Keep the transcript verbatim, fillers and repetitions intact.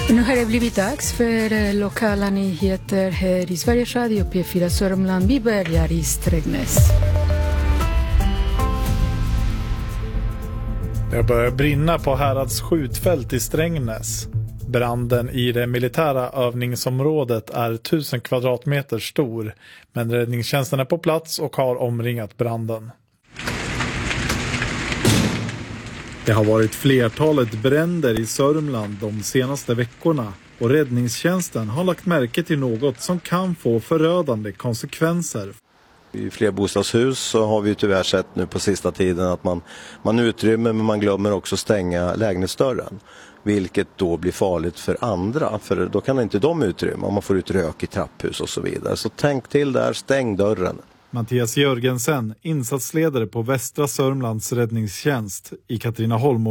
Nu har det blivit dags för lokala nyheter här i Sveriges Radio P fyra Sörmland. Vi börjar i Strängnäs. Det börjar brinna på Härads skjutfält i Strängnäs. Branden i det militära övningsområdet är tusen kvadratmeter stor, men räddningstjänsten är på plats och har omringat branden. Det har varit flertalet bränder i Sörmland de senaste veckorna och räddningstjänsten har lagt märke till något som kan få förödande konsekvenser. I fler bostadshus så har vi tyvärr sett nu på sista tiden att man, man utrymmer men man glömmer också stänga lägenhetsdörren. Vilket då blir farligt för andra, för då kan inte de utrymma om man får ut rök i trapphus och så vidare. Så tänk till där, stäng dörren. Mattias Jörgensen, insatsledare på Västra Sörmlands räddningstjänst i Katrineholm